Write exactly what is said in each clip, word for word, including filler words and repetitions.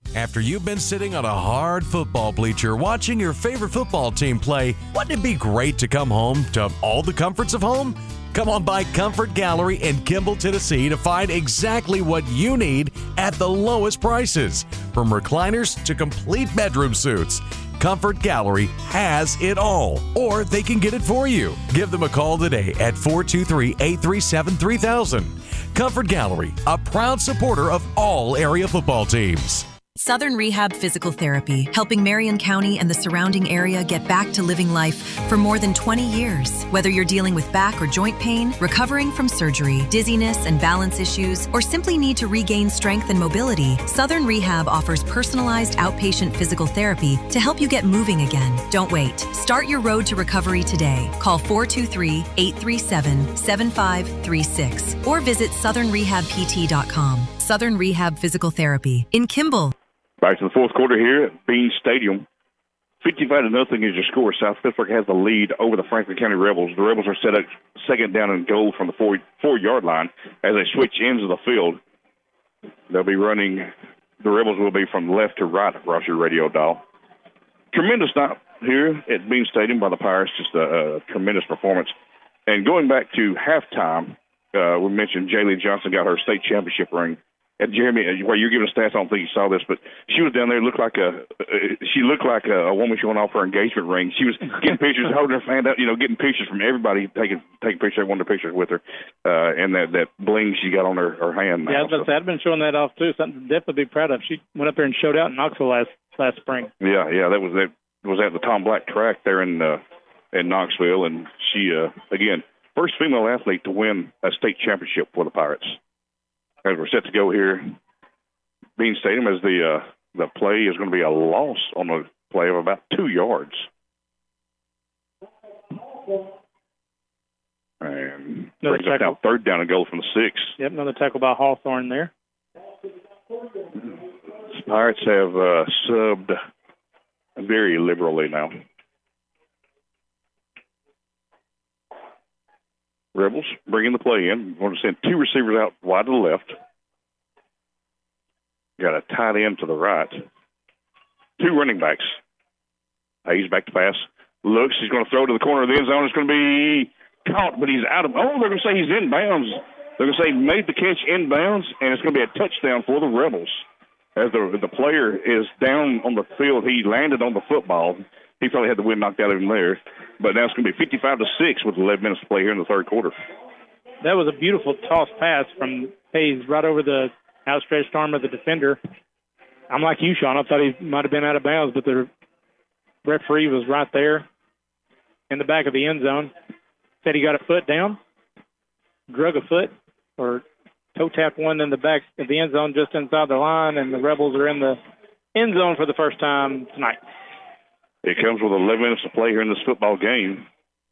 After you've been sitting on a hard football bleacher watching your favorite football team play, wouldn't it be great to come home to all the comforts of home? Come on by Comfort Gallery in Kimball, Tennessee to find exactly what you need at the lowest prices. From recliners to complete bedroom suits, Comfort Gallery has it all, or they can get it for you. Give them a call today at four two three, eight three seven, three thousand. Comfort Gallery, a proud supporter of all area football teams. Southern Rehab Physical Therapy, helping Marion County and the surrounding area get back to living life for more than twenty years. Whether you're dealing with back or joint pain, recovering from surgery, dizziness and balance issues, or simply need to regain strength and mobility, Southern Rehab offers personalized outpatient physical therapy to help you get moving again. Don't wait. Start your road to recovery today. Call four two three, eight three seven, seven five three six or visit southern rehab p t dot com. Southern Rehab Physical Therapy in Kimball. Back to the fourth quarter here at Bean Stadium. fifty-five to nothing is your score. South Pittsburgh has the lead over the Franklin County Rebels. The Rebels are set up second down and goal from the four, four-yard line as they switch ends of the field. They'll be running, the Rebels will be from left to right across your radio dial. Tremendous night here at Bean Stadium by the Pirates, just a, a tremendous performance. And going back to halftime, uh, we mentioned Jaylee Johnson got her state championship ring. And Jeremy, while you're giving stats, I don't think you saw this, but she was down there, looked like a, uh, she looked like a, a woman showing off her engagement ring. She was getting pictures, holding her hand up, you know, getting pictures from everybody, taking taking pictures, one of the pictures with her, uh, and that, that bling she got on her, her hand. Yeah, now, I was about to say, I've been showing that off too. Something to definitely be proud of. She went up there and showed out in Knoxville last last spring. Yeah, yeah, that was that was at the Tom Black track there in uh, in Knoxville, and she uh, again first female athlete to win a state championship for the Pirates. As we're set to go here. Bean Stadium, as the uh, the play is going to be a loss on the play of about two yards. And another brings us down third down and goal from the six. Yep, another tackle by Hawthorne there. Pirates have uh, subbed very liberally now. Rebels bringing the play in. We're going to send two receivers out wide to the left. Got a tight end to the right. Two running backs. Hayes back to pass. Looks. He's going to throw to the corner of the end zone. It's going to be caught, but he's out of. Oh, they're going to say he's in bounds. They're going to say he made the catch in bounds, and it's going to be a touchdown for the Rebels. As the the player is down on the field, he landed on the football. He probably had the wind knocked out of him there. But now it's going to be fifty-five to six with eleven minutes to play here in the third quarter. That was a beautiful toss pass from Hayes right over the outstretched arm of the defender. I'm like you, Sean. I thought he might have been out of bounds, but the referee was right there in the back of the end zone. Said he got a foot down, drug a foot, or toe tapped one in the back of the end zone just inside the line, and the Rebels are in the end zone for the first time tonight. It comes with eleven minutes to play here in this football game.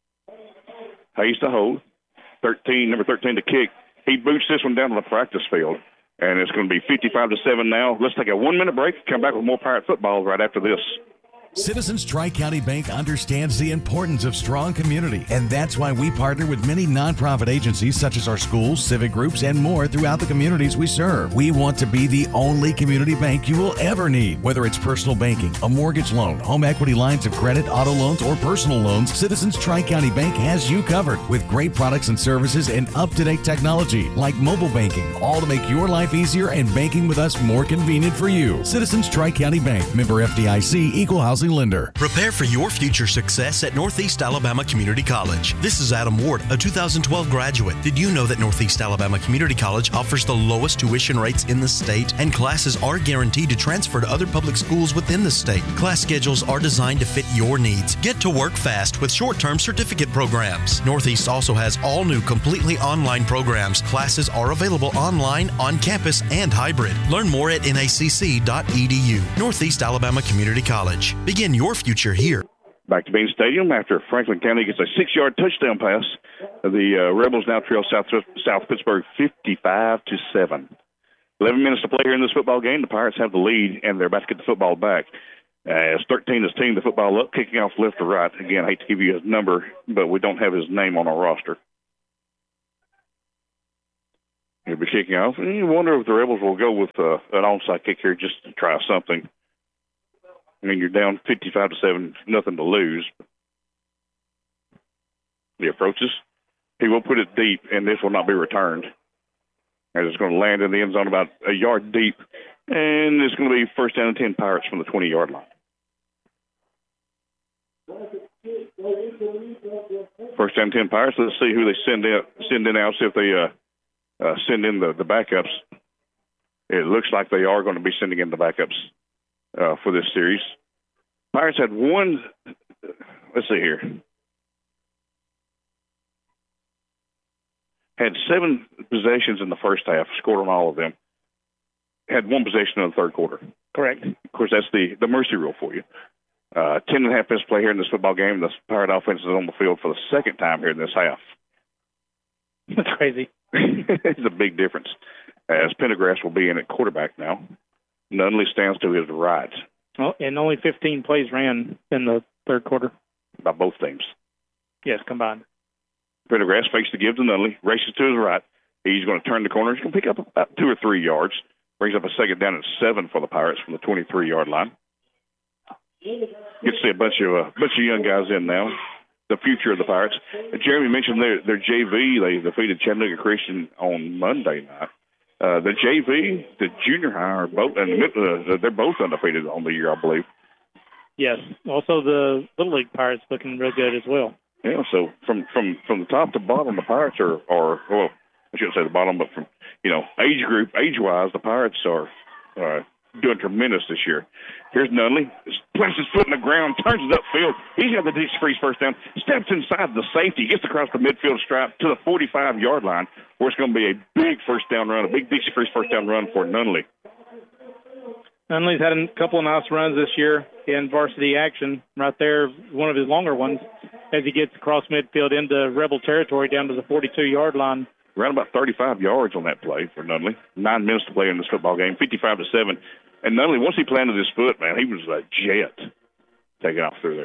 Hayes to hold. thirteen, number thirteen to kick. He boots this one down to the practice field. And it's going to be fifty-five to seven now. Let's take a one-minute break. Come back with more Pirate football right after this. Citizens Tri-County Bank understands the importance of strong community, and that's why we partner with many nonprofit agencies such as our schools, civic groups, and more throughout the communities we serve. We want to be the only community bank you will ever need. Whether it's personal banking, a mortgage loan, home equity lines of credit, auto loans, or personal loans, Citizens Tri-County Bank has you covered with great products and services and up-to-date technology like mobile banking, all to make your life easier and banking with us more convenient for you. Citizens Tri-County Bank, member F D I C, equal housing lender. Prepare for your future success at Northeast Alabama Community College. This is Adam Ward, a two thousand twelve graduate. Did you know that Northeast Alabama Community College offers the lowest tuition rates in the state, and classes are guaranteed to transfer to other public schools within the state? Class schedules are designed to fit your needs. Get to work fast with short-term certificate programs. Northeast also has all new completely online programs. Classes are available online, on campus, and hybrid. Learn more at N A C C dot E D U. Northeast Alabama Community College. Begin your future here. Back to Bean Stadium after Franklin County gets a six-yard touchdown pass. The uh, Rebels now trail South, South Pittsburgh fifty-five to seven. eleven minutes to play here in this football game. The Pirates have the lead, and they're about to get the football back. As thirteen is team the football up, kicking off left to right. Again, I hate to give you his number, but we don't have his name on our roster. He'll be kicking off. And you wonder if the Rebels will go with uh, an onside kick here just to try something. I mean, you're down fifty-five to seven, nothing to lose. He approaches. He will put it deep, and this will not be returned. And it's going to land in the end zone about a yard deep. And it's going to be first down and ten Pirates from the twenty-yard line. First down and ten Pirates. Let's see who they send in. Send in now. See if they uh, uh, send in the, the backups. It looks like they are going to be sending in the backups uh, for this series. Pirates had one. Let's see here. Had seven possessions in the first half. Scored on all of them. Had one possession in the third quarter. Correct. Of course, that's the, the mercy rule for you. Uh, ten and a half minutes play here in this football game. The Pirate offense is on the field for the second time here in this half. That's crazy. It's a big difference. As Pendergrass will be in at quarterback now. Nunley stands to his right. Well, and only fifteen plays ran in the third quarter. By both teams. Yes, combined. Pendergrass fakes the give to Nunley, races to his right. He's going to turn the corner. He's going to pick up about two or three yards. Brings up a second down at seven for the Pirates from the twenty-three-yard line. Get to see a bunch of a uh, bunch of young guys in now. The future of the Pirates. And Jeremy mentioned their their J V. They defeated Chattanooga Christian on Monday night. Uh, the J V, the junior high, are both and uh, they're both undefeated on the year, I believe. Yes. Also, the Little League Pirates looking real good as well. Yeah. So from from from the top to bottom, the Pirates are are well, I shouldn't say the bottom, but from you know age group, age wise, the Pirates are. Uh, doing tremendous this year. Here's Nunley. Plants his foot in the ground, turns it upfield. He's got the Dixie Freeze first down, steps inside the safety, gets across the midfield stripe to the forty-five-yard line, where it's going to be a big first down run, a big Dixie Freeze first down run for Nunley. Nunley's had a couple of nice runs this year in varsity action. Right there, one of his longer ones, as he gets across midfield into Rebel territory down to the forty-two-yard line. Around about thirty-five yards on that play for Nunley. Nine minutes to play in this football game, fifty-five to seven. And Nunley, once he planted his foot, man, he was a jet taking off through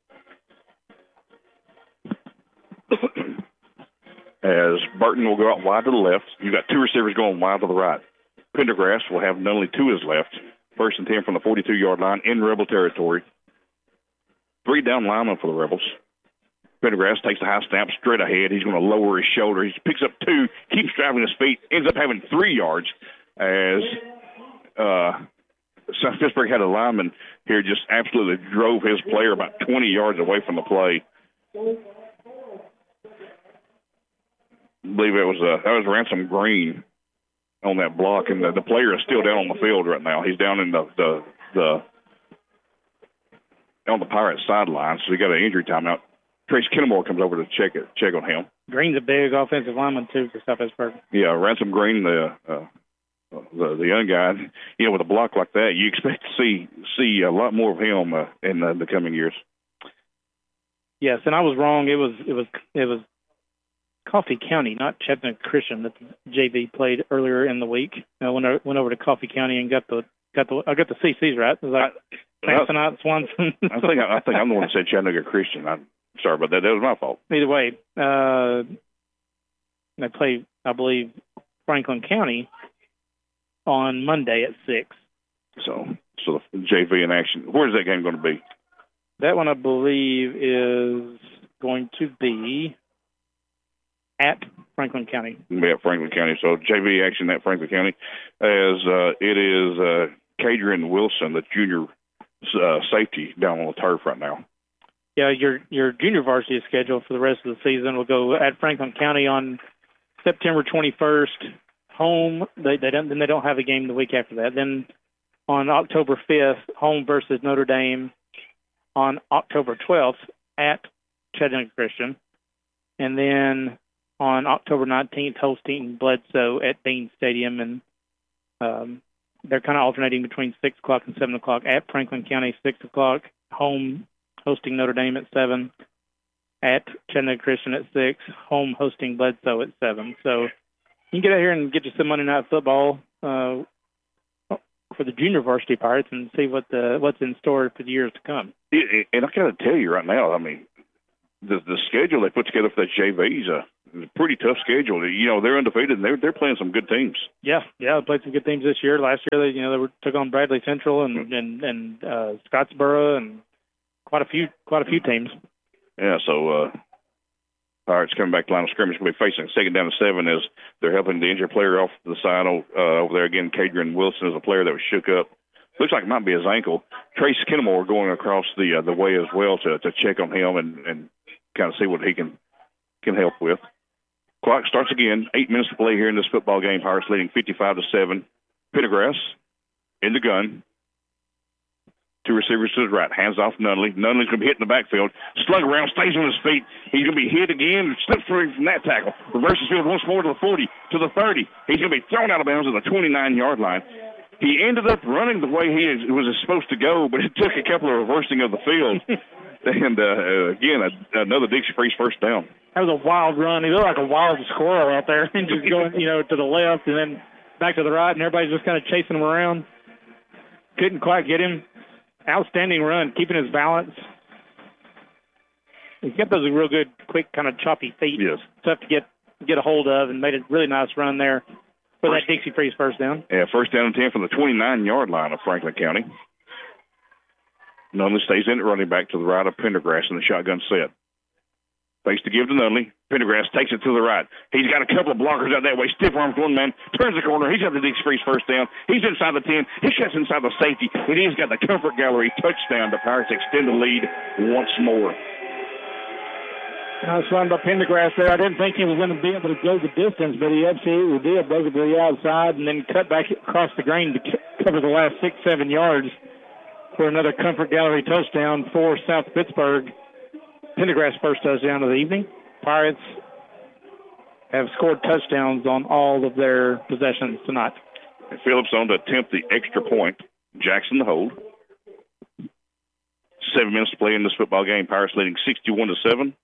there. As Burton will go out wide to the left. You've got two receivers going wide to the right. Pendergrass will have Nunley to his left. First and ten from the forty-two-yard line in Rebel territory. Three down linemen for the Rebels. Pendergrass takes the high snap straight ahead. He's going to lower his shoulder. He picks up two, keeps driving his feet, ends up having three yards as uh, South Pittsburgh had a lineman here just absolutely drove his player about twenty yards away from the play. I believe it was uh, that was Ransom Green on that block, and the, the player is still down on the field right now. He's down in the the, the on the Pirates sideline, so he got an injury timeout. Trace Kennemore comes over to check it, check on him. Green's a big offensive lineman too for South Pittsburgh. Yeah, Ransom Green, the uh, the the young guy, you know, with a block like that, you expect to see see a lot more of him uh, in the, the coming years. Yes, and I was wrong. It was it was it was Coffee County, not Chattanooga Christian, that the J V played earlier in the week. I went over, went over to Coffee County and got the got the I got the C Cs right. It was like Samsonite, Swanson. I think I, I think I'm the one that said Chattanooga Christian. I'm sorry about that. That was my fault. Either way, uh, they play, I believe, Franklin County on Monday at six. So, so the J V in action. Where's that game going to be? That one, I believe, is going to be at Franklin County. Be at Franklin County. So J V action at Franklin County, as uh, it is uh, Cadrian Wilson, the junior uh, safety, down on the turf right now. Yeah, your your junior varsity schedule for the rest of the season will go at Franklin County on September twenty-first. Home, they they don't then they don't have a game the week after that. Then on October fifth, home versus Notre Dame. On October twelfth at Chattanooga Christian, and then on October nineteenth, hosting Bledsoe at Dean Stadium, and um, they're kind of alternating between six o'clock and seven o'clock at Franklin County, six o'clock, home hosting Notre Dame at seven, at Chattanooga Christian at six, home hosting Bledsoe at seven. So you can get out here and get you some Monday Night Football uh, for the junior varsity Pirates and see what the what's in store for the years to come. And I got to tell you right now, I mean, the the schedule they put together for the J Vs, uh, It's a pretty tough schedule. You know, they're undefeated, and they're, they're playing some good teams. Yeah, yeah, they played some good teams this year. Last year, they you know they were, took on Bradley Central and and, and uh, Scottsboro and quite a few quite a few teams. Yeah, so uh, Pirates coming back to line of scrimmage. Will be facing second down and seven as they're helping the injured player off the side uh, over there again. Cadrian Wilson is a player that was shook up. Looks like it might be his ankle. Trace Kennemore going across the uh, the way as well to to check on him and, and kind of see what he can can help with. Clock starts again. Eight minutes to play here in this football game. Pirates leading fifty-five to seven. Pendergrass in the gun. Two receivers to his right. Hands off Nunley. Nunley's going to be hit in the backfield. Slug around, stays on his feet. He's going to be hit again. Slips through from that tackle. Reverses field once more to the forty, to the thirty. He's going to be thrown out of bounds at the twenty-nine-yard line. He ended up running the way he was supposed to go, but it took a couple of reversing of the field. and, uh, again, a, another Dixie Freeze first down. That was a wild run. He looked like a wild squirrel out there and just going, you know, to the left and then back to the right, and everybody's just kind of chasing him around. Couldn't quite get him. Outstanding run, keeping his balance. He's got those real good, quick, kind of choppy feet. Yes. Tough to get get a hold of, and made a really nice run there for that Dixie Freeze first down. Yeah, first down and ten from the twenty-nine-yard line of Franklin County. Nunley stays in it, running back to the right of Pendergrass in the shotgun set. Fakes to give to Nunley. Pendergrass takes it to the right. He's got a couple of blockers out that way. Stiff arms one man. Turns the corner. He's got the Dixie Freeze first down. He's inside the ten. He cuts inside the safety. And he's got the Comfort Gallery touchdown. The Pirates extend the lead once more. Nice run by Pendergrass there. I didn't think he was going to be able to go the distance, but he absolutely did. Broke it to the outside and then cut back across the green to cover the last six, seven yards for another Comfort Gallery touchdown for South Pittsburgh. Pendergrass first touchdown of the evening. Pirates have scored touchdowns on all of their possessions tonight. And Phillips on to attempt the extra point. Jackson the hold. Seven minutes to play in this football game. Pirates leading sixty-one to seven.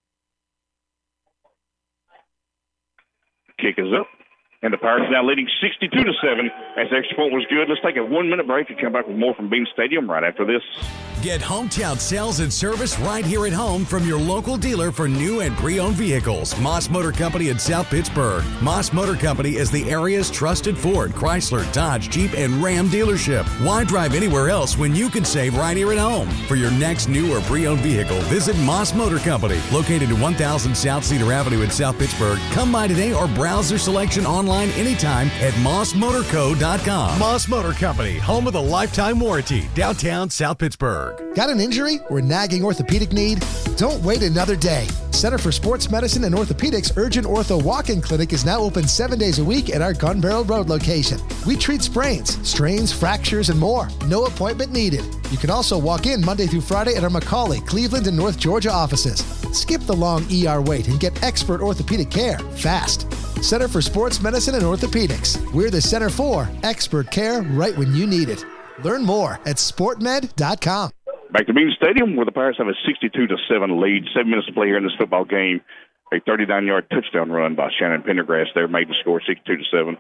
Kick is up. And the Pirates now leading sixty-two to seven. As the extra point was good. Let's take a one-minute break and come back with more from Bean Stadium right after this. Get hometown sales and service right here at home from your local dealer for new and pre-owned vehicles. Moss Motor Company in South Pittsburgh. Moss Motor Company is the area's trusted Ford, Chrysler, Dodge, Jeep, and Ram dealership. Why drive anywhere else when you can save right here at home? For your next new or pre-owned vehicle, visit Moss Motor Company, located at one thousand South Cedar Avenue in South Pittsburgh. Come by today or browse their selection online anytime at moss motor co dot com. Moss Motor Company, home of the lifetime warranty, downtown South Pittsburgh. Got an injury or nagging orthopedic need? Don't wait another day. Center for Sports Medicine and Orthopedics Urgent Ortho Walk-In Clinic is now open seven days a week at our Gun Barrel Road location. We treat sprains, strains, fractures, and more. No appointment needed. You can also walk in Monday through Friday at our McCauley, Cleveland, and North Georgia offices. Skip the long E R wait and get expert orthopedic care fast. Center for Sports Medicine and Orthopedics. We're the center for expert care right when you need it. Learn more at sport med dot com. Back to Bean Stadium, where the Pirates have a sixty-two to seven lead. Seven minutes to play here in this football game. A thirty-nine-yard touchdown run by Shannon Pendergrass there made the score sixty-two to seven.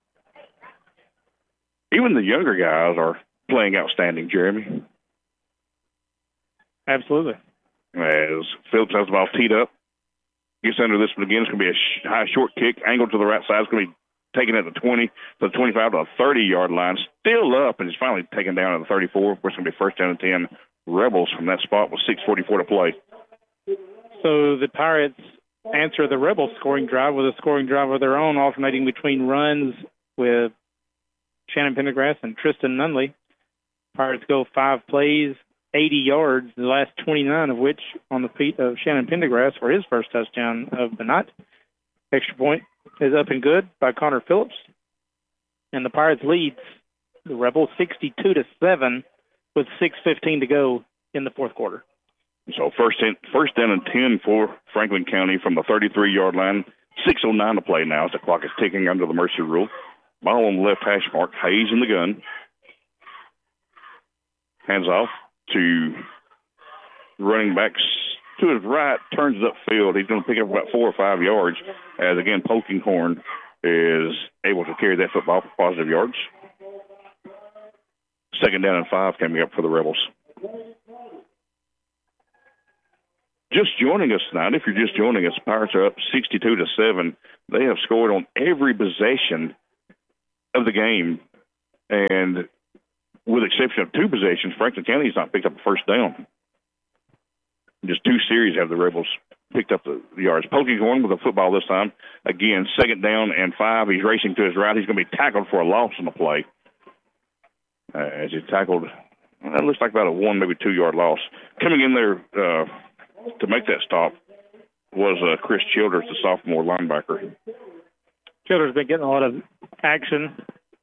Even the younger guys are playing outstanding, Jeremy. Absolutely. As Phillips has the ball teed up. Gets under this one again. It's going to be a sh- high short kick. Angled to the right side. It's going to be taken at the twenty, to the twenty-five, to the thirty-yard line. Still up, and it's finally taken down at the thirty-four. Where it's going to be first down and ten. Rebels from that spot with six forty-four to play. So the Pirates answer the Rebels scoring drive with a scoring drive of their own, alternating between runs with Shannon Pendergrass and Tristan Nunley. Pirates go five plays, eighty yards, the last twenty-nine of which on the feet of Shannon Pendergrass for his first touchdown of the night. Extra point is up and good by Connor Phillips. And the Pirates leads the Rebels sixty-two to seven with six fifteen to go in the fourth quarter. So first in, first down and ten for Franklin County from the thirty-three-yard line. six oh nine to play now as the clock is ticking under the mercy rule. Ball on the left hash mark. Hayes in the gun. Hands off to running backs to his right, turns upfield. He's going to pick up about four or five yards as, again, Polkinghorne is able to carry that football for positive yards. Second down and five coming up for the Rebels. Just just joining us tonight, if you're just joining us, Pirates are up sixty-two to seven. They have scored on every possession of the game, and with the exception of two possessions, Franklin County has not picked up a first down. Just two series have the Rebels picked up the yards. Polkinghorn with a football this time. Again, second down and five. He's racing to his right. He's going to be tackled for a loss on the play. Uh, as he tackled, well, it looks like about a one, maybe two-yard loss. Coming in there uh, to make that stop was uh, Chris Childers, the sophomore linebacker. Childers has been getting a lot of action.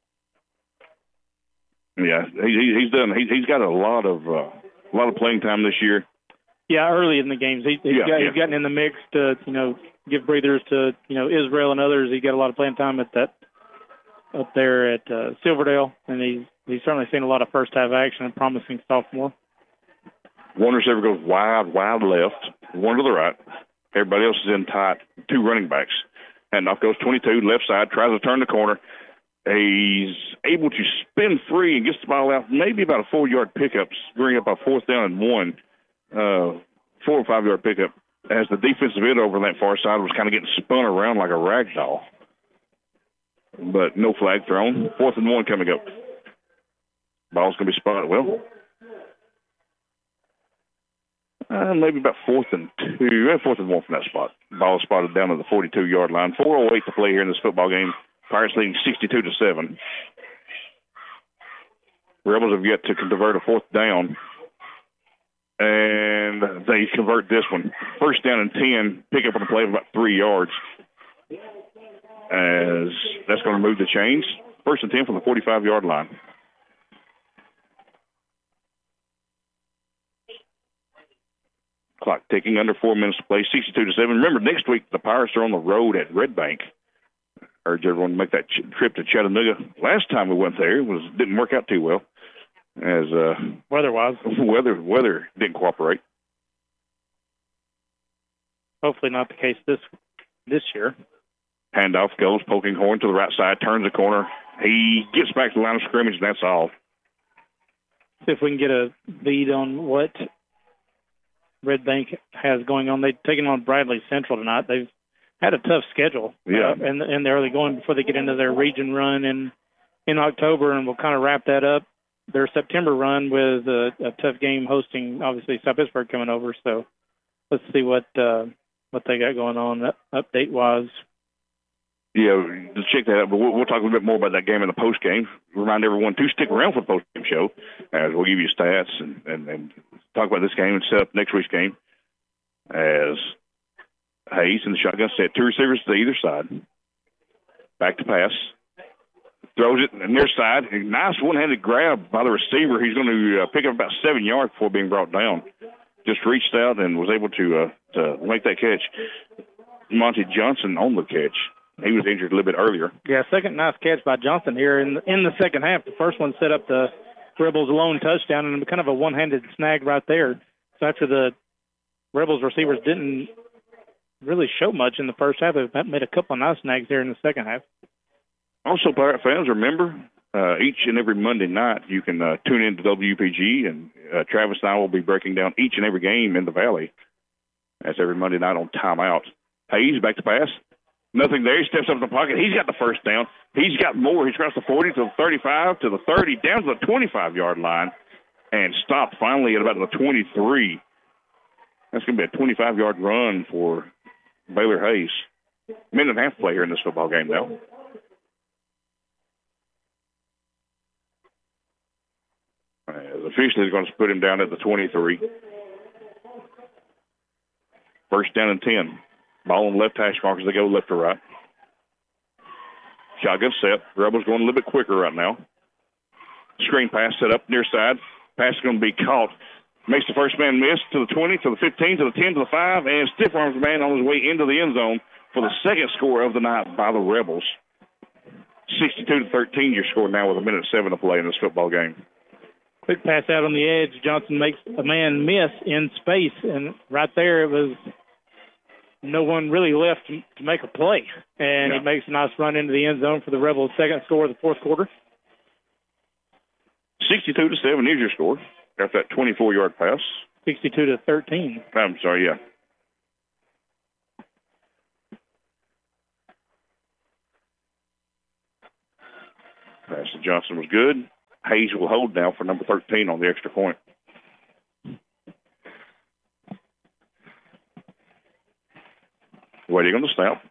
Yeah, he, he's done. He, he's got a lot of uh, a lot of playing time this year. Yeah, early in the games, he, he's, yeah, got, yeah. he's gotten in the mix to you know give breathers to you know Israel and others. He got a lot of playing time at that up there at uh, Silverdale, and he's he's certainly seen a lot of first half action. A promising sophomore. One receiver goes wide, wide left, one to the right. Everybody else is in tight. Two running backs. And off goes twenty-two, left side, tries to turn the corner. He's able to spin free and gets the ball out, maybe about a four-yard pickup, bring up a fourth down and one, uh, four or five-yard pickup, as the defensive end over on that far side was kind of getting spun around like a rag doll. But no flag thrown. Fourth and one coming up. Ball's going to be spun. Well, uh, maybe about fourth and two, uh, fourth and one from that spot. Ball spotted down to the forty-two-yard line. four oh eight to play here in this football game. Pirates leading sixty-two to seven. Rebels have yet to convert a fourth down, and they convert this one. First down and ten, pick up on the play of about three yards. As that's going to move the chains. First and ten from the forty-five-yard line. Clock ticking, under four minutes to play, sixty-two to seven. Remember, next week the Pirates are on the road at Red Bank. Urge everyone to make that ch- trip to Chattanooga. Last time we went there, it was didn't work out too well, as uh, weather-wise. Weather weather didn't cooperate. Hopefully not the case this this year. Handoff goes, Polkinghorn to the right side, turns the corner. He gets back to the line of scrimmage, and that's all. See if we can get a lead on what Red Bank has going on. They've taken on Bradley Central tonight. They've had a tough schedule yeah. uh, in, the, in the early going before they get into their region run in, in October, and we'll kind of wrap that up. Their September run with a, a tough game hosting, obviously, South Pittsburgh coming over. So let's see what uh, what they got going on uh, update-wise. Yeah, to check that out, but we'll, we'll talk a little bit more about that game in the post-game. Remind everyone to stick around for the post-game show, as we'll give you stats and, and, and talk about this game and set up next week's game. As Hayes in the shotgun set, two receivers to either side. Back to pass. Throws it in their side. A nice one-handed grab by the receiver. He's going to uh, pick up about seven yards before being brought down. Just reached out and was able to, uh, to make that catch. Monty Johnson on the catch. He was injured a little bit earlier. Yeah, second nice catch by Johnson here in the, in the second half. The first one set up the Rebels' lone touchdown, and kind of a one-handed snag right there. So after the Rebels receivers didn't really show much in the first half, they made a couple of nice snags there in the second half. Also, Pirate fans, remember, uh, each and every Monday night you can uh, tune in to W P G, and uh, Travis and I will be breaking down each and every game in the Valley. That's every Monday night on timeout. Hayes back to pass. Nothing there. He steps up in the pocket. He's got the first down. He's got more. He's crossed the forty to the thirty-five to the thirty, down to the twenty-five-yard line, and stopped finally at about the twenty-three. That's going to be a twenty-five-yard run for Baylor Hayes. Minute and a half play here in this football game, though. Uh, the official is going to put him down at the twenty-three. First down and ten. Ball on left hash mark as they go left to right. Shotgun set. Rebels going a little bit quicker right now. Screen pass set up near side. Pass is going to be caught. Makes the first man miss to the twenty, to the fifteen, to the ten, to the five, and stiff arms the man on his way into the end zone for the second score of the night by the Rebels. sixty-two to thirteen your score now with a minute seven to play in this football game. Quick pass out on the edge. Johnson makes a man miss in space, and right there it was no one really left to, to make a play. And yeah. he makes a nice run into the end zone for the Rebels' second score of the fourth quarter. sixty-two to seven is your score after that twenty-four-yard pass. sixty-two to thirteen. I'm sorry, yeah. Johnson was good. Hayes will hold now for number thirteen on the extra point. Waiting on the snap.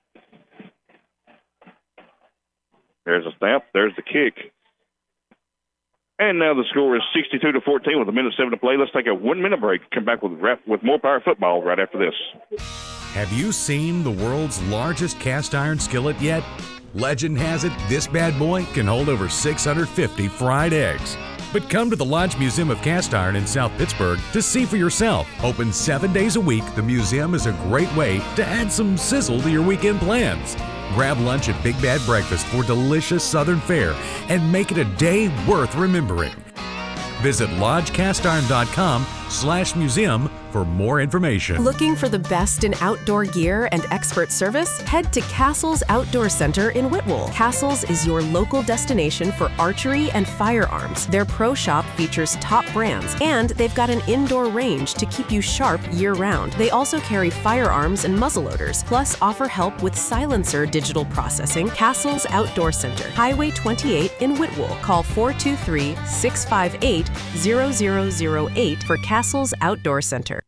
There's a snap. There's the kick. And now the score is sixty-two to fourteen with a minute seven to play. Let's take a one-minute break. Come back with with more Pirate football right after this. Have you seen the world's largest cast iron skillet yet? Legend has it this bad boy can hold over six hundred fifty fried eggs. But come to the Lodge Museum of Cast Iron in South Pittsburgh to see for yourself. Open seven days a week, the museum is a great way to add some sizzle to your weekend plans. Grab lunch at Big Bad Breakfast for delicious Southern fare and make it a day worth remembering. Visit lodge cast iron dot com slash museum for more information. Looking for the best in outdoor gear and expert service? Head to Castles Outdoor Center in Whitwell. Castles is your local destination for archery and firearms. Their pro shop features top brands, and they've got an indoor range to keep you sharp year-round. They also carry firearms and muzzleloaders, plus offer help with silencer digital processing. Castles Outdoor Center, Highway twenty-eight in Whitwell. Call four two three, six five eight, zero zero zero eight for Castles Outdoor Center.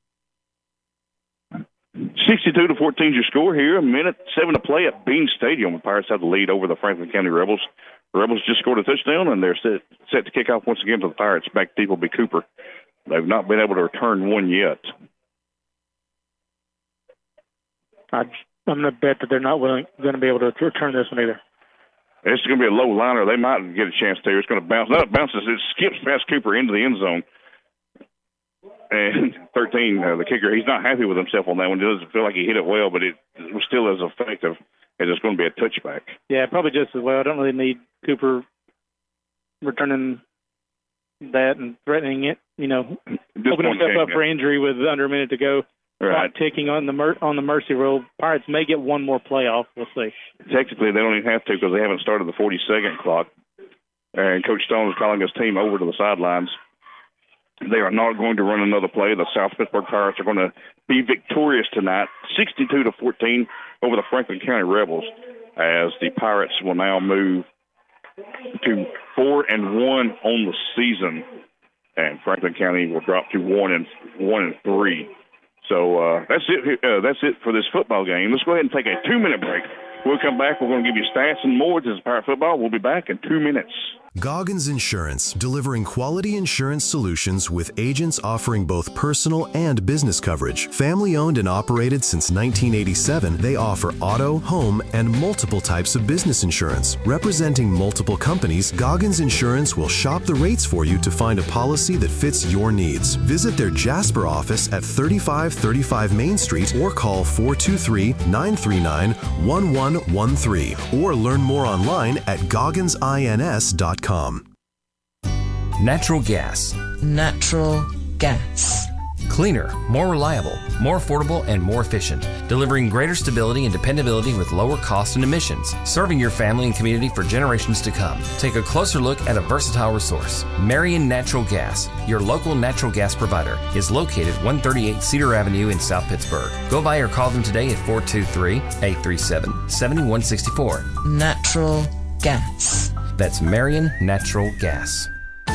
sixty-two to fourteen is your score here. A minute seven to play at Bean Stadium. The Pirates have the lead over the Franklin County Rebels. The Rebels just scored a touchdown, and they're set, set to kick off once again to the Pirates. Back deep will be Cooper. They've not been able to return one yet. I, I'm going to bet that they're not willing, going to be able to return this one either. It's going to be a low liner. They might get a chance to. It's going to bounce. No, it bounces. It skips past Cooper into the end zone. And thirteen, uh, the kicker, he's not happy with himself on that one. He doesn't feel like he hit it well, but it was still as effective as it's going to be a touchback. Yeah, probably just as well. I don't really need Cooper returning that and threatening it. You know, opening himself up for injury with under a minute to go. Right. Clock ticking on the mer- on the mercy rule. Pirates may get one more playoff. We'll see. Technically, they don't even have to because they haven't started the forty-second clock. And Coach Stone is calling his team over to the sidelines. They are not going to run another play. The South Pittsburgh Pirates are going to be victorious tonight, sixty-two to fourteen over the Franklin County Rebels, as the Pirates will now move to four and one on the season, and Franklin County will drop to one and one and three. So uh, that's it. Uh, that's it for this football game. Let's go ahead and take a two-minute break. We'll come back. We're going to give you stats and more. This is Pirate Football. We'll be back in two minutes. Goggins Insurance, delivering quality insurance solutions with agents offering both personal and business coverage. Family owned and operated since nineteen eighty-seven, they offer auto, home, and multiple types of business insurance. Representing multiple companies, Goggins Insurance will shop the rates for you to find a policy that fits your needs. Visit their Jasper office at thirty-five thirty-five Main Street or call four two three, nine three nine, one one one three or learn more online at goggins ins dot com. Natural gas. Natural gas. Cleaner, more reliable, more affordable, and more efficient, delivering greater stability and dependability with lower cost and emissions, serving your family and community for generations to come. Take a closer look at a versatile resource. Marion Natural Gas, your local natural gas provider, is located one thirty-eight Cedar Avenue in South Pittsburgh. Go by or call them today at four two three, eight three seven, seven one six four. Natural gas. That's Marion Natural Gas.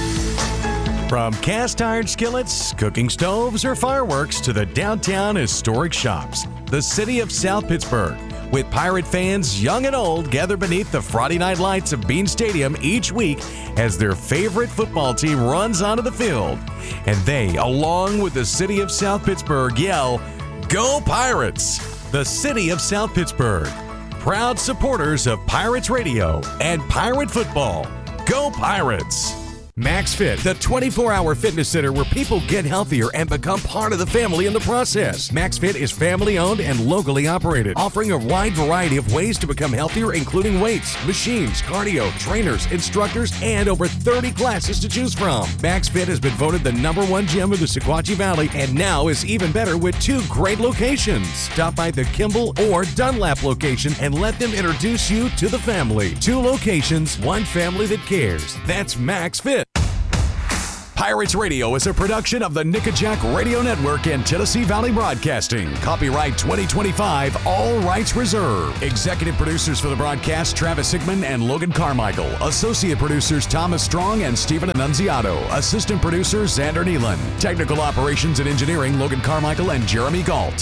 From cast iron skillets, cooking stoves, or fireworks to the downtown historic shops, the city of South Pittsburgh, with Pirate fans young and old gather beneath the Friday night lights of Bean Stadium each week as their favorite football team runs onto the field. And they, along with the city of South Pittsburgh, yell, "Go Pirates!" The city of South Pittsburgh, proud supporters of Pirates Radio and Pirate Football. Go Pirates! MaxFit, the twenty-four hour fitness center where people get healthier and become part of the family in the process. MaxFit is family owned and locally operated, offering a wide variety of ways to become healthier, including weights, machines, cardio, trainers, instructors, and over thirty classes to choose from. MaxFit has been voted the number one gym of the Sequatchie Valley and now is even better with two great locations. Stop by the Kimball or Dunlap location and let them introduce you to the family. Two locations, one family that cares. That's MaxFit. Pirates Radio is a production of the Nickajack Radio Network and Tennessee Valley Broadcasting. Copyright twenty twenty-five, all rights reserved. Executive producers for the broadcast, Travis Sigmund and Logan Carmichael. Associate producers, Thomas Strong and Stephen Annunziato. Assistant producers, Xander Nealon. Technical operations and engineering, Logan Carmichael and Jeremy Galt.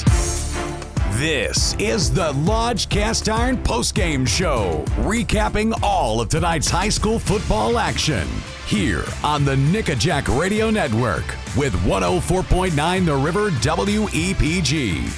This is the Lodge Cast Iron Postgame Show, recapping all of tonight's high school football action. Here on the Nickajack Radio Network with one oh four point nine The River W E P G.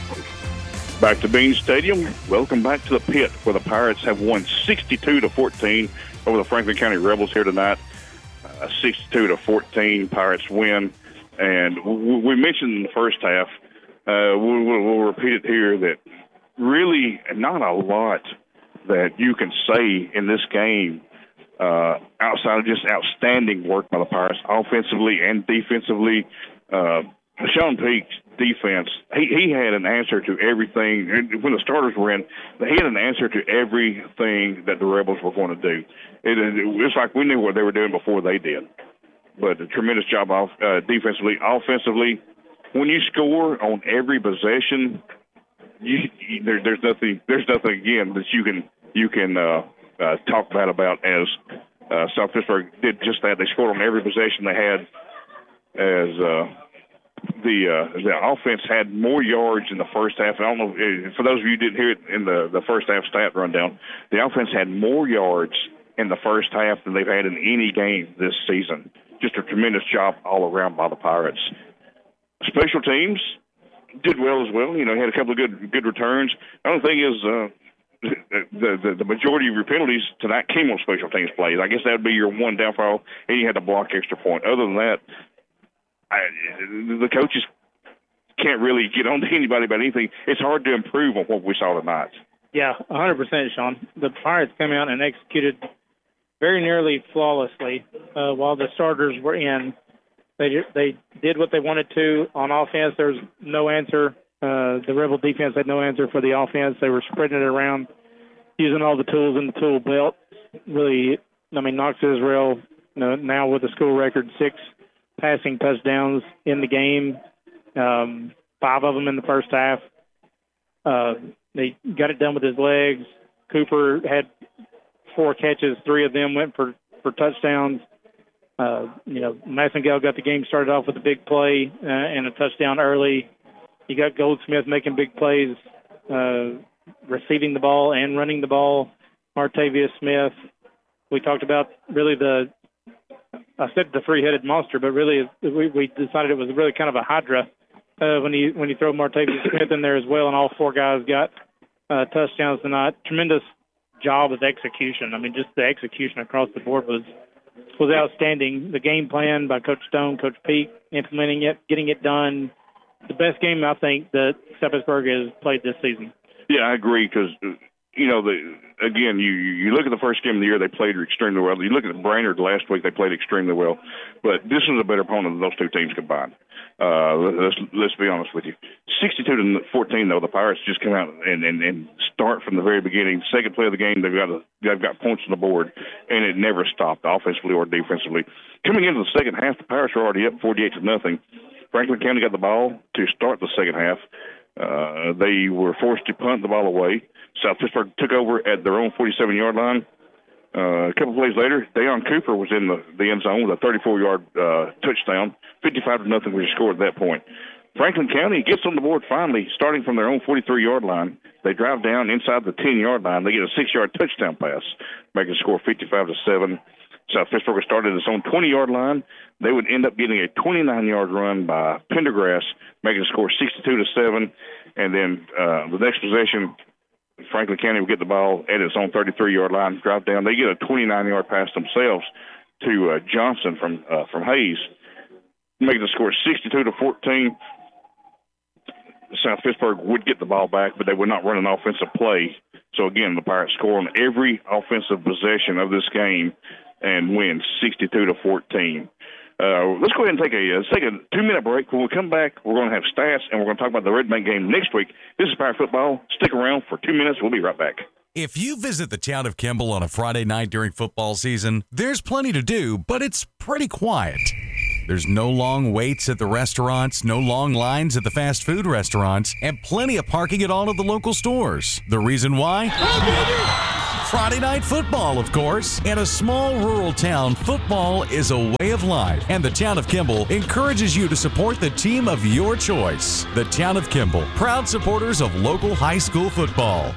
Back to Bean Stadium. Welcome back to the pit, where the Pirates have won sixty-two to fourteen over the Franklin County Rebels here tonight. Uh, sixty-two to fourteen, Pirates win. And w- we mentioned in the first half, uh, we'll, we'll, we'll repeat it here, that really not a lot that you can say in this game Uh, outside of just outstanding work by the Pirates, offensively and defensively. Uh, Sean Peak's defense, he, he had an answer to everything. When the starters were in, he had an answer to everything that the Rebels were going to do. It, it was like we knew what they were doing before they did. But a tremendous job off, uh, defensively. Offensively, when you score on every possession, you, you, there, there's nothing. There's nothing again that you can you can. Uh, Uh, talk bad about, as uh, South Pittsburgh did just that. They scored on every possession they had, as uh, the uh, the offense had more yards in the first half. I don't know, for those of you who didn't hear it in the, the first half stat rundown, the offense had more yards in the first half than they've had in any game this season. Just a tremendous job all around by the Pirates. Special teams did well as well. You know, had a couple of good good returns. The only thing is, uh, The, the the majority of your penalties tonight came on special teams plays. I guess that would be your one downfall, and you had to block extra point. Other than that, I, the coaches can't really get on to anybody about anything. It's hard to improve on what we saw tonight. Yeah, one hundred percent, Sean. The Pirates came out and executed very nearly flawlessly uh, while the starters were in. They they did what they wanted to on offense. There was no answer. Uh, the Rebel defense had no answer for the offense. They were spreading it around, using all the tools in the tool belt. Really, I mean, Knox Israel, you know, now with a school record, six passing touchdowns in the game, um, five of them in the first half. Uh, they got it done with his legs. Cooper had four catches. Three of them went for, for touchdowns. Uh, you know, Massengale got the game started off with a big play uh, and a touchdown early. You got Goldsmith making big plays, uh, receiving the ball and running the ball. Martavius Smith. We talked about really the, I said the three-headed monster, but really we, we decided it was really kind of a hydra uh, when you when you throw Martavius Smith in there as well, and all four guys got uh, touchdowns tonight. Tremendous job of execution. I mean, just the execution across the board was was outstanding. The game plan by Coach Stone, Coach Peak, implementing it, getting it done. The best game, I think, that South Pittsburgh has played this season. Yeah, I agree, because, you know, the, again, you you look at the first game of the year, they played extremely well. You look at Brainerd last week, they played extremely well. But this was a better opponent than those two teams combined. Uh, let's, let's be honest with you. sixty-two to fourteen, though, the Pirates just come out and, and, and start from the very beginning. Second play of the game, they've got a, they've got points on the board, and it never stopped, offensively or defensively. Coming into the second half, the Pirates were already up forty-eight to nothing. Franklin County got the ball to start the second half. Uh, they were forced to punt the ball away. South Pittsburgh took over at their own forty-seven-yard line. Uh, a couple of plays later, Deion Cooper was in the, the end zone with a thirty-four-yard uh, touchdown. fifty-five to nothing was scored at that point. Franklin County gets on the board finally, starting from their own forty-three-yard line. They drive down inside the ten-yard line. They get a six-yard touchdown pass, making the score fifty-five to seven. South Pittsburgh started its own twenty-yard line. They would end up getting a twenty-nine-yard run by Pendergrass, making the score sixty-two to seven. And then uh, the next possession, Franklin County would get the ball at its own thirty-three-yard line, drive down. They get a twenty-nine-yard pass themselves to uh, Johnson from uh, from Hayes, making the score sixty-two to fourteen. South Pittsburgh would get the ball back, but they would not run an offensive play. So, again, the Pirates score on every offensive possession of this game and win sixty-two to fourteen. Uh, let's go ahead and take a, uh, take a two-minute break. When we come back, we're going to have stats, and we're going to talk about the Red Bank game next week. This is Pirate Football. Stick around for two minutes. We'll be right back. If you visit the town of Kimball on a Friday night during football season, there's plenty to do, but it's pretty quiet. There's no long waits at the restaurants, no long lines at the fast food restaurants, and plenty of parking at all of the local stores. The reason why? Friday night football, of course. In a small rural town, football is a way of life, and the town of Kimball encourages you to support the team of your choice. The town of Kimball, proud supporters of local high school football.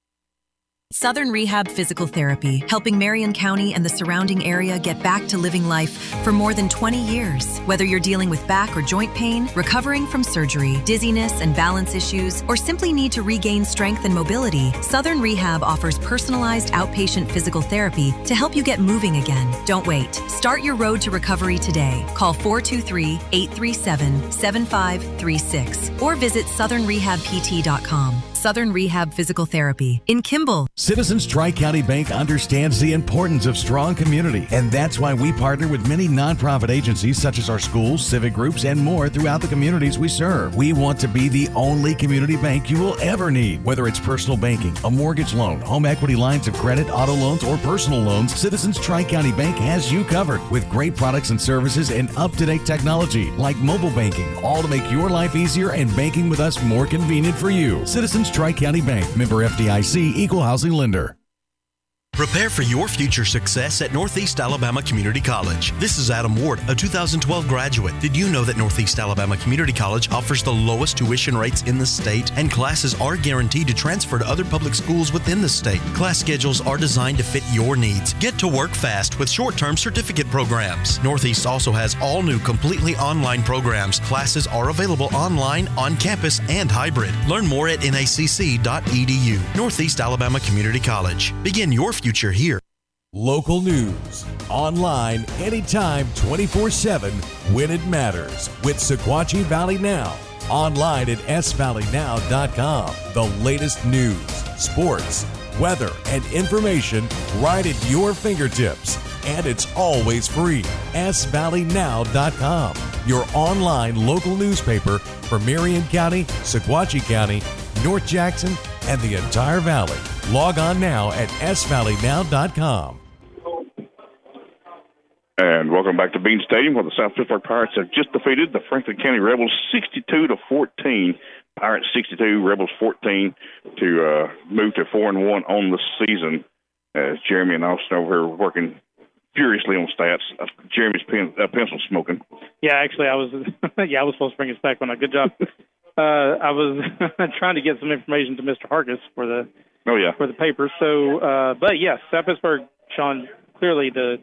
Southern Rehab Physical Therapy, helping Marion County and the surrounding area get back to living life for more than twenty years. Whether you're dealing with back or joint pain, recovering from surgery, dizziness and balance issues, or simply need to regain strength and mobility, Southern Rehab offers personalized outpatient physical therapy to help you get moving again. Don't wait. Start your road to recovery today. Call four two three, eight three seven, seven five three six or visit southern rehab p t dot com. Southern Rehab Physical Therapy in Kimball. Citizens Tri-County Bank understands the importance of strong community, and that's why we partner with many nonprofit agencies such as our schools, civic groups, and more throughout the communities we serve. We want to be the only community bank you will ever need. Whether it's personal banking, a mortgage loan, home equity lines of credit, auto loans, or personal loans, Citizens Tri-County Bank has you covered with great products and services and up-to-date technology like mobile banking, all to make your life easier and banking with us more convenient for you. Citizens Tri-County Bank, member F D I C, equal housing lender. Prepare for your future success at Northeast Alabama Community College. This is Adam Ward, a two thousand twelve graduate. Did you know that Northeast Alabama Community College offers the lowest tuition rates in the state, and classes are guaranteed to transfer to other public schools within the state? Class schedules are designed to fit your needs. Get to work fast with short-term certificate programs. Northeast also has all new completely online programs. Classes are available online, on campus, and hybrid. Learn more at N A C C dot E D U. Northeast Alabama Community College. Begin your future here. Local news, online, anytime, twenty-four seven, when it matters, with Sequatchie Valley Now. Online at s valley now dot com. The latest news, sports, weather, and information right at your fingertips. And it's always free. s valley now dot com. Your online local newspaper for Marion County, Sequatchie County, North Jackson, and the entire valley. Log on now at s valley now dot com. And welcome back to Bean Stadium, where the South Pittsburgh Pirates have just defeated the Franklin County Rebels sixty-two to fourteen. Pirates sixty-two, Rebels fourteen, to uh, move to four and one on the season. As Jeremy and Austin over here working furiously on stats. Uh, Jeremy's pen, uh, pencil smoking. Yeah, actually, I was yeah I was supposed to bring us back on a good job. uh, I was trying to get some information to Mister Harkis for the oh yeah for the paper. So, uh, but yes, South Pittsburgh, Sean, clearly the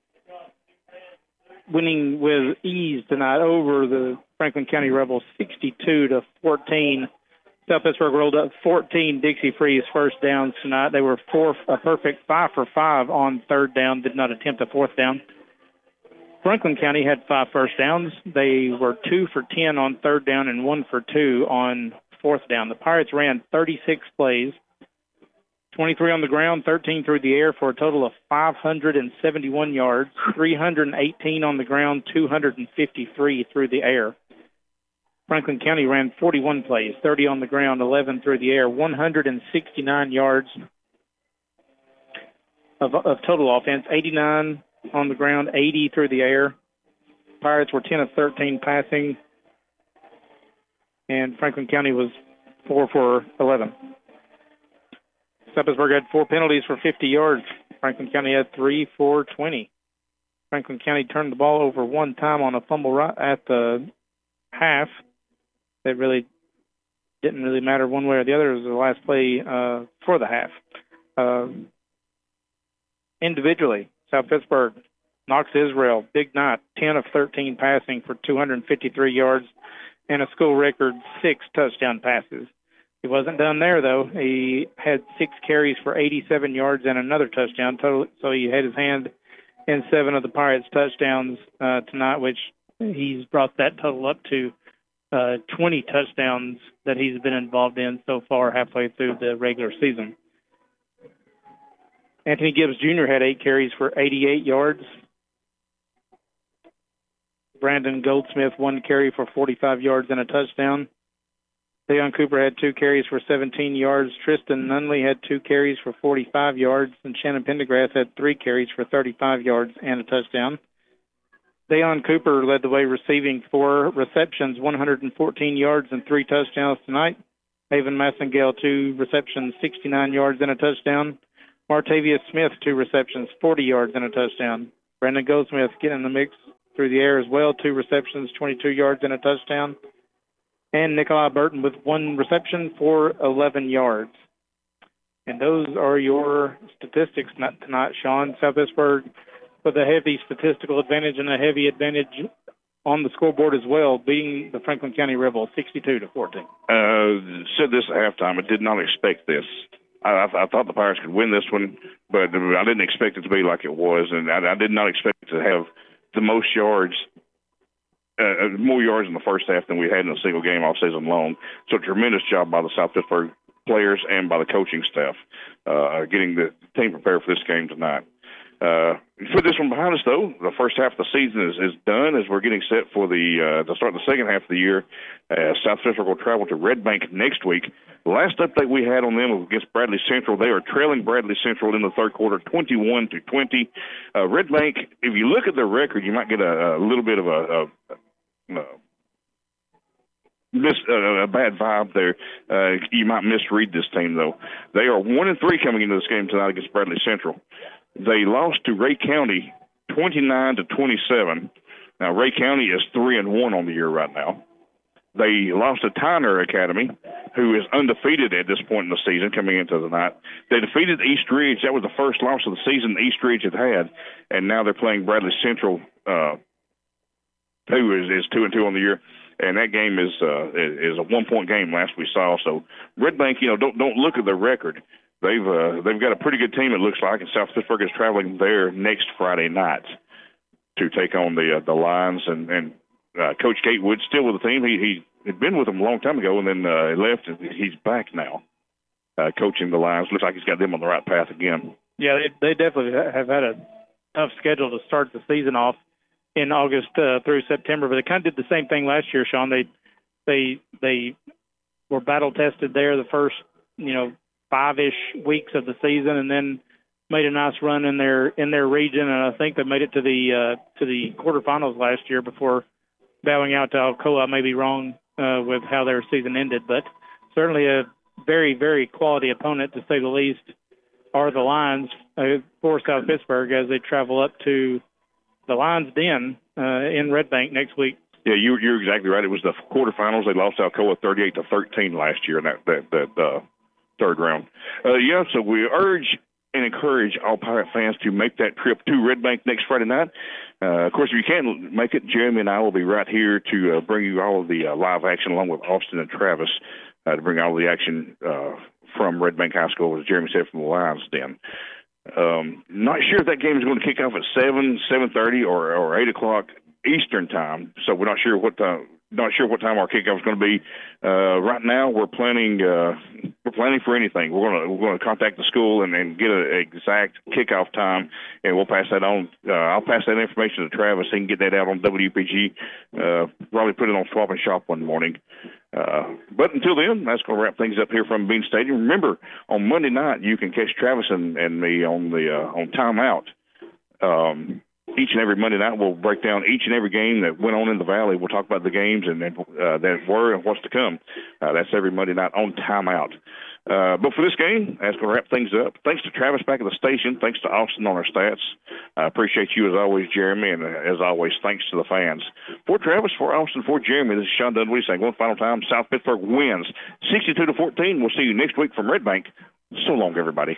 winning with ease tonight over the Franklin County Rebels, sixty-two to fourteen. South Pittsburgh rolled up fourteen Dixie Freeze first downs tonight. They were four, a perfect five for five on third down, did not attempt a fourth down. Franklin County had five first downs. They were two for ten on third down and one for two on fourth down. The Pirates ran thirty-six plays, twenty-three on the ground, thirteen through the air for a total of five hundred seventy-one yards, three hundred eighteen on the ground, two hundred fifty-three through the air. Franklin County ran forty-one plays, thirty on the ground, eleven through the air, one hundred sixty-nine yards of, of total offense, eighty-nine on the ground, eighty through the air. Pirates were ten of thirteen passing, and Franklin County was four for eleven. South Pittsburgh had four penalties for fifty yards. Franklin County had three for twenty. Franklin County turned the ball over one time on a fumble right at the half. It really didn't really matter one way or the other. It was the last play uh, for the half. Uh, individually, South Pittsburgh, Knox Israel, big night, ten of thirteen passing for two hundred fifty-three yards and a school record six touchdown passes. He wasn't done there, though. He had six carries for eighty-seven yards and another touchdown, total, so he had his hand in seven of the Pirates' touchdowns uh, tonight, which he's brought that total up to uh, twenty touchdowns that he's been involved in so far halfway through the regular season. Anthony Gibbs Junior had eight carries for eighty-eight yards. Brandon Goldsmith, one carry for forty-five yards and a touchdown. Leon Cooper had two carries for seventeen yards. Tristan Nunley had two carries for forty-five yards. And Shannon Pendergrass had three carries for thirty-five yards and a touchdown. Deion Cooper led the way receiving four receptions, one hundred fourteen yards and three touchdowns tonight. Haven Massengale, two receptions, sixty-nine yards and a touchdown. Martavius Smith, two receptions, forty yards and a touchdown. Brandon Goldsmith getting in the mix through the air as well, two receptions, twenty-two yards and a touchdown. And Nikolai Burton with one reception for eleven yards. And those are your statistics tonight, Sean. South Pittsburgh with a heavy statistical advantage and a heavy advantage on the scoreboard as well, beating the Franklin County Rebels sixty-two to fourteen. Uh, said this at halftime. I did not expect this. I, I, I thought the Pirates could win this one, but I didn't expect it to be like it was, and I, I did not expect to have the most yards, uh, more yards in the first half than we had in a single game all season long. So a tremendous job by the South Pittsburgh players and by the coaching staff uh, getting the team prepared for this game tonight. Uh, put this one behind us, though. The first half of the season is, is done as we're getting set for the uh, to start the second half of the year. Uh, South Pittsburgh will travel to Red Bank next week. The last update we had on them was against Bradley Central. They are trailing Bradley Central in the third quarter, twenty-one to twenty. Uh, Red Bank, if you look at their record, you might get a, a little bit of a, a, a Miss, uh, a bad vibe there. Uh, you might misread this team, though. They are one and three coming into this game tonight against Bradley Central. They lost to Ray County twenty-nine to twenty-seven. Now Ray County is three and one on the year right now. They lost to Tyner Academy, who is undefeated at this point in the season coming into the night. They defeated East Ridge. That was the first loss of the season East Ridge had had, and now they're playing Bradley Central, uh, who is, is two and two on the year. And that game is uh, is a one-point game last we saw. So Red Bank, you know, don't don't look at their record. They've uh, they've got a pretty good team, it looks like, and South Pittsburgh is traveling there next Friday night to take on the uh, the Lions. And, and uh, Coach Gatewood still with the team. He he had been with them a long time ago, and then uh, he left, and he's back now uh, coaching the Lions. Looks like he's got them on the right path again. Yeah, they, they definitely have had a tough schedule to start the season off in August uh, through September, but they kind of did the same thing last year, Sean. They they they were battle tested there the first, you know, five-ish weeks of the season, and then made a nice run in their in their region, and I think they made it to the uh, to the quarterfinals last year before bowing out to Alcoa. I may be wrong uh, with how their season ended, but certainly a very, very quality opponent, to say the least, are the Lions uh, for South Pittsburgh as they travel up to the Lions Den uh, in Red Bank next week. Yeah, you, you're exactly right. It was the quarterfinals. They lost Alcoa thirty-eight to thirteen last year in that that, that uh, third round. Uh, yeah, so we urge and encourage all Pirate fans to make that trip to Red Bank next Friday night. Uh, of course, if you can't make it, Jeremy and I will be right here to uh, bring you all of the uh, live action along with Austin and Travis uh, to bring all the action uh, from Red Bank High School, as Jeremy said, from the Lions Den. Um, not sure if that game is going to kick off at seven, seven thirty, or or eight o'clock Eastern time. So we're not sure what time. Not sure what time our kickoff is going to be. Uh, right now, we're planning. Uh, we're planning for anything. We're going to we're going to contact the school and, and get an exact kickoff time, and we'll pass that on. Uh, I'll pass that information to Travis. He can get that out on W P G. Uh, probably put it on Swap and Shop one morning. Uh, but until then, that's going to wrap things up here from Bean Stadium. Remember, on Monday night, you can catch Travis and, and me on the uh, on timeout. Um, each and every Monday night, we'll break down each and every game that went on in the Valley. We'll talk about the games and uh, that were and what's to come. Uh, that's every Monday night on timeout. Uh, but for this game, that's going to wrap things up. Thanks to Travis back at the station. Thanks to Austin on our stats. I appreciate you as always, Jeremy, and uh, as always, thanks to the fans. For Travis, for Austin, for Jeremy, this is Sean Dunwoody saying one final time, South Pittsburgh wins sixty-two to fourteen. We'll see you next week from Red Bank. So long, everybody.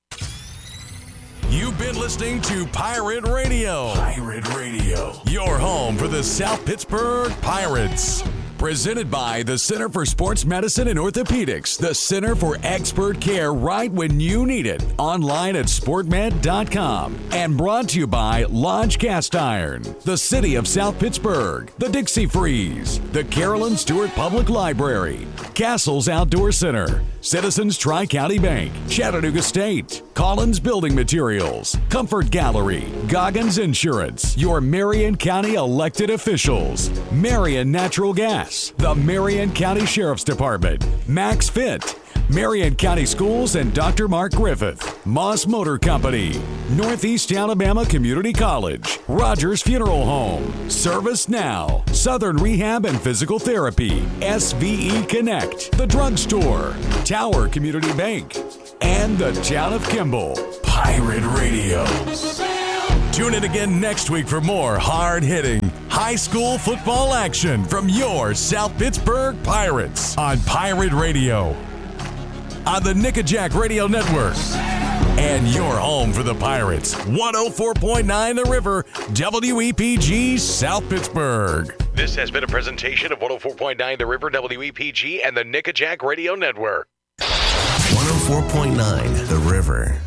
You've been listening to Pirate Radio. Pirate Radio. Your home for the South Pittsburgh Pirates. Presented by the Center for Sports Medicine and Orthopedics, the Center for Expert Care right when you need it. Online at sport med dot com. And brought to you by Lodge Cast Iron, the City of South Pittsburgh, the Dixie Freeze, the Carolyn Stewart Public Library, Castles Outdoor Center, Citizens Tri-County Bank, Chattanooga State, Collins Building Materials, Comfort Gallery, Goggins Insurance, your Marion County elected officials, Marion Natural Gas, the Marion County Sheriff's Department, Max Fit, Marion County Schools and Doctor Mark Griffith, Moss Motor Company, Northeast Alabama Community College, Rogers Funeral Home, Service Now, Southern Rehab and Physical Therapy, S V E Connect, The Drugstore, Tower Community Bank, and the town of Kimball. Pirate Radio. Tune in again next week for more hard-hitting high school football action from your South Pittsburgh Pirates on Pirate Radio, on the Nickajack Radio Network, and your home for the Pirates, one oh four point nine The River, W E P G, South Pittsburgh. This has been a presentation of one oh four point nine The River, W E P G, and the Nickajack Radio Network. one oh four point nine The River.